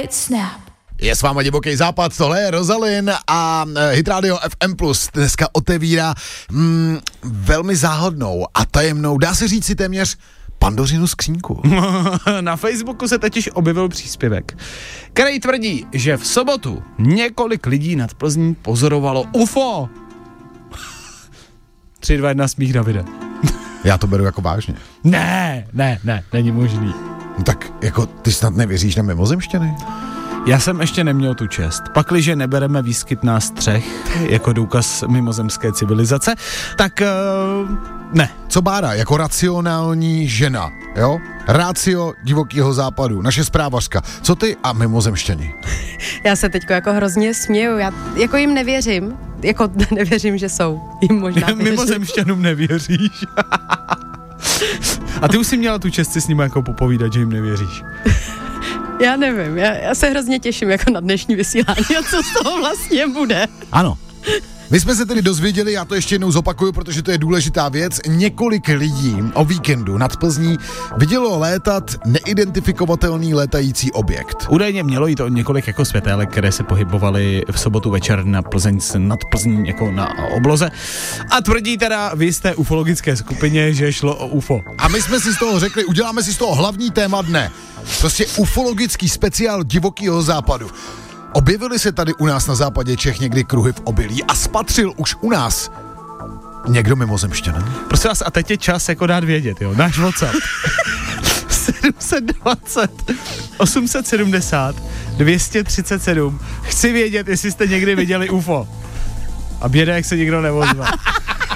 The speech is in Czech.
It's Snap. Je s váma Divoký západ, tohle je Rozalin a Hit Radio FM Plus dneska otevírá velmi záhodnou a tajemnou, dá se říct si téměř Pandořinu skřínku. Na Facebooku se totiž objevil příspěvek, který tvrdí, že v sobotu několik lidí nad Plzní pozorovalo UFO. 3, 2, 1, smích Davide. Já to beru jako vážně. Ne, není možný. No tak jako ty snad nevěříš na mimozemštěny? Já jsem ještě neměl tu čest. Pakliže nebereme výskyt nás třech jako důkaz mimozemské civilizace, tak ne. Co Bára, jako racionální žena, jo? Rácio Divokýho západu, naše zprávařka. Co ty a mimozemštěni? Já se teďko jako hrozně směju, já jako jim nevěřím, jako nevěřím, že jsou, jim možná věřím. Mimozemšťanům nevěříš. A ty už jsi měla tu čest si s nimi jako popovídat, že jim nevěříš. Já nevím, já se hrozně těším jako na dnešní vysílání a co z toho vlastně bude. Ano. My jsme se tedy dozvěděli, já to ještě jednou zopakuju, protože to je důležitá věc, několik lidí o víkendu nad Plzní vidělo létat neidentifikovatelný létající objekt. Údajně mělo jít o několik jako světélek, které se pohybovaly v sobotu večer na nad Plzní jako na obloze. A tvrdí teda v jisté ufologické skupině, že šlo o UFO. A my jsme si z toho řekli, uděláme si z toho hlavní téma dne. Prostě ufologický speciál Divokýho západu. Objevily se tady u nás na západě Čech někdy kruhy v obilí a spatřil už u nás někdo mimozemštěna? Prosím vás, a teď je čas jako dát vědět, jo, náš WhatsApp. 720 870 237. Chci vědět, jestli jste někdy viděli UFO. A běda, jak se nikdo neozval.